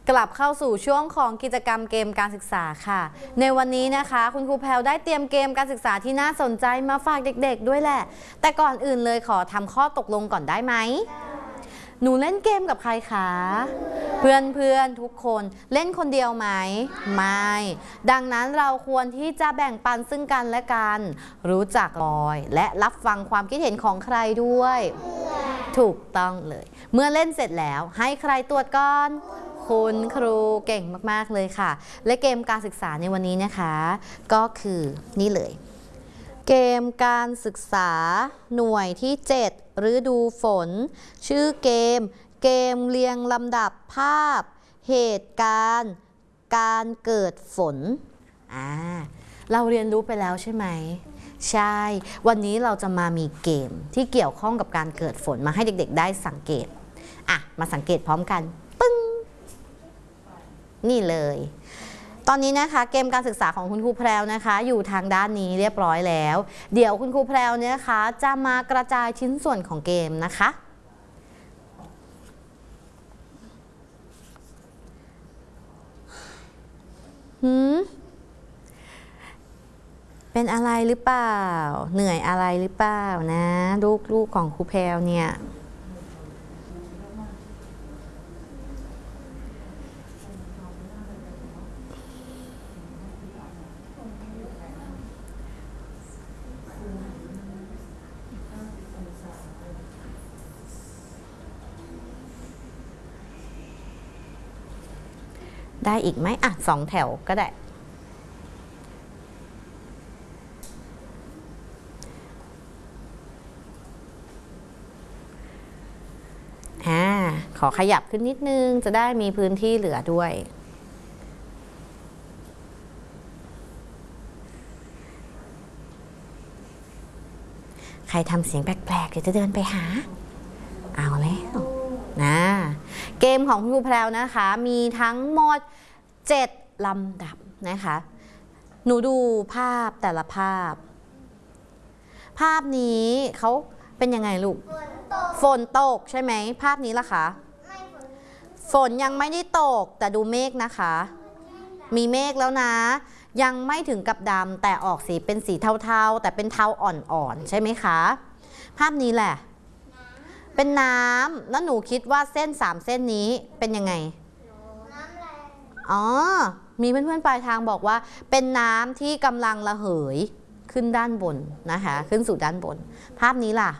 กลับเข้าสู่ช่วงของกิจกรรมเกมการศึกษาค่ะในวันนี้นะคะคุณครูแพรวได้เตรียมเกมการศึกษาที่น่าสนใจมาฝากเด็กๆด้วยแหละแต่ก่อนอื่นเลยขอทำข้อตกลงก่อนได้ไหมหนูเล่นเกมกับใครคะเพื่อนๆทุกคนเล่นคนเดียวไหมไม่ดังนั้นเราควรที่จะแบ่งปันซึ่งกันและกันรู้จักลอยและรับฟังความคิดเห็นของใครด้วยถูกต้องเลยเมื่อเล่นเสร็จแล้วให้ใครตรวจก่อนคุณครูเก่งมากๆเลยค่ะและเกมการศึกษาในวันนี้นะคะก็คือนี่เลยเกมการศึกษาหน่วยที่7ฤดูฝนชื่อเกมเรียงลำดับภาพเหตุการณ์การเกิดฝนเราเรียนรู้ไปแล้วใช่ไหมใช่วันนี้เราจะมามีเกมที่เกี่ยวข้องกับการเกิดฝนมาให้เด็กๆได้สังเกตมาสังเกตพร้อมกันปึ้งนี่เลยตอนนี้นะคะเกมการศึกษาของคุณครูแพรวนะคะอยู่ทางด้านนี้เรียบร้อยแล้วเดี๋ยวคุณครูแพรวเนี่ยนะคะจะมากระจายชิ้นส่วนของเกมนะคะเป็นอะไรหรือเปล่าเหนื่อยอะไรหรือเปล่านะลูกของครูแพรวเนี่ยได้อีกไหม2 แถวก็ได้ขอขยับขึ้นนิดนึงจะได้มีพื้นที่เหลือด้วยใครทำเสียงแปลกๆเดี๋ยวจะเดินไปหาเอาแล้วนะเกมของคุณครูแพรวนะคะมีทั้งหมด7ลำดับนะคะหนูดูภาพแต่ละภาพนี้เขาเป็นยังไงลูกฝนตกใช่ไหมภาพนี้ล่ะคะฝนยังไม่ได้ตกแต่ดูเมฆนะคะมีเมฆแล้วนะยังไม่ถึงกับดำแต่ออกสีเป็นสีเทาๆแต่เป็นเทาอ่อนๆใช่ไหมคะภาพนี้แหละเป็นน้ำแล้วหนูคิดว่าเส้น3เส้นนี้เป็นยังไงมีเพื่อนๆปลายทางบอกว่าเป็นน้ำที่กำลังระเหยขึ้นด้านบนนะคะขึ้นสู่ด้านบนภาพนี้ล่ะ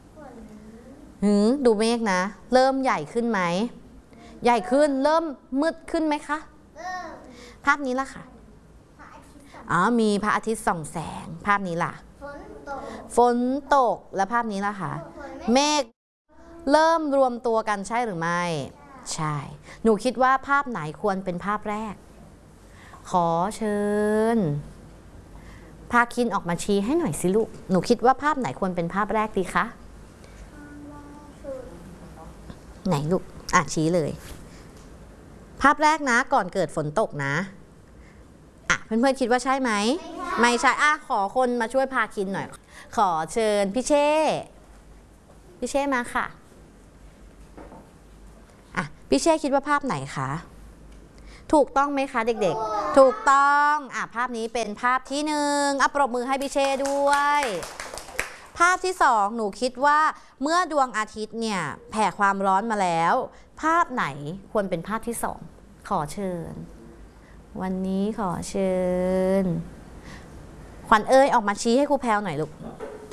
ดูเมฆนะเริ่มใหญ่ขึ้นไหมใหญ่ขึ้นเริ่มมืดขึ้นไหมคะภาพนี้ล่ะค่ะมีพระอาทิตย์ส่องแสงภาพนี้ล่ะฝนตกแล้วภาพนี้ล่ะค่ะเมฆเริ่มรวมตัวกันใช่หรือไม่ใช่หนูคิดว่าภาพไหนควรเป็นภาพแรกขอเชิญพาคินออกมาชี้ให้หน่อยสิลูกหนูคิดว่าภาพไหนควรเป็นภาพแรกดีคะไหนลูกชี้เลยภาพแรกนะก่อนเกิดฝนตกนะเพื่อนๆคิดว่าใช่ไหมไม่ใช่ขอคนมาช่วยพาคินหน่อยขอเชิญพี่เช่มาค่ะพี่เช่คิดว่าภาพไหนคะถูกต้องไหมคะเด็กๆถูกต้องภาพนี้เป็นภาพที่1ปรบมือให้พี่เช่ด้วยภาพที่2หนูคิดว่าเมื่อดวงอาทิตย์เนี่ยแผ่ความร้อนมาแล้วภาพไหนควรเป็นภาพที่2ขอเชิญวันนี้ขอเชิญขวัญเอ้ยออกมาชี้ให้ครูแพรวหน่อยลูก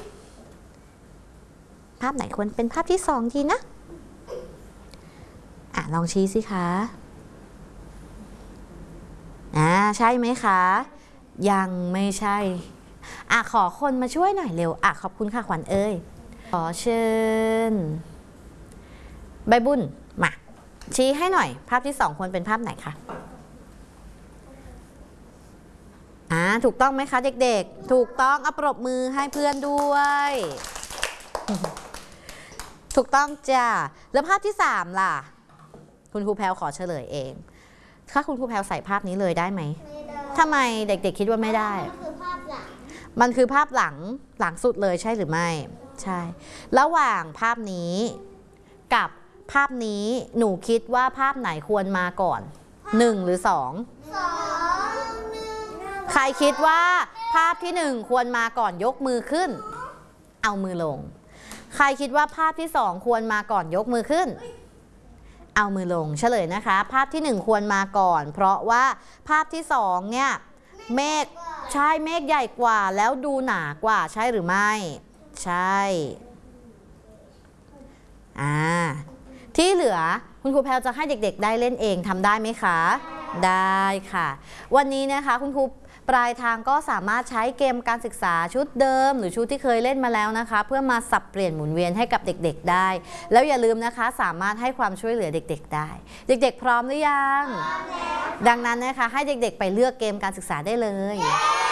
ภาพไหนควรเป็นภาพที่2ดีนะลองชี้สิคะใช่ไหมคะยังไม่ใช่ขอคนมาช่วยหน่อยเร็วขอบคุณค่ะขวัญเอ้ยขอเชิญใบบุญมาชี้ให้หน่อยภาพที่2ควรเป็นภาพไหนคะถูกต้องไหมคะเด็กๆถูกต้องปรบมือให้เพื่อนด้วยถูกต้องจ้ะแล้วภาพที่3ล่ะคุณครูแพรวขอเฉลยเองถ้าคุณครูแพรวใส่ภาพนี้เลยได้ไหมทำไมเด็กๆคิดว่าไม่ได้มันคือภาพหลังสุดเลยใช่หรือไม่ใช่ระหว่างภาพนี้กับภาพนี้หนูคิดว่าภาพไหนควรมาก่อน 1 หรือ 2 ใครคิดว่าภาพที่ 1 ควรมาก่อนยกมือขึ้นเอามือลงใครคิดว่าภาพที่ 2 ควรมาก่อนยกมือขึ้นเอามือลงเฉลยนะคะภาพที่ 1 ควรมาก่อนเพราะว่าภาพที่ 2เนี่ยเมฆใช่เมฆใหญ่กว่าแล้วดูหนากว่าใช่หรือไม่ใช่ที่เหลือคุณครูแพลวจะให้เด็กๆได้เล่นเองทำได้ไหมคะได้ค่ะวันนี้นะคะคุณครูปลายทางก็สามารถใช้เกมการศึกษาชุดเดิมหรือชุดที่เคยเล่นมาแล้วนะคะเพื่อมาสับเปลี่ยนหมุนเวียนให้กับเด็กๆได้แล้วอย่าลืมนะคะสามารถให้ความช่วยเหลือเด็กๆได้เด็กๆพร้อมหรือยังดังนั้นนะคะให้เด็กๆไปเลือกเกมการศึกษาได้เลย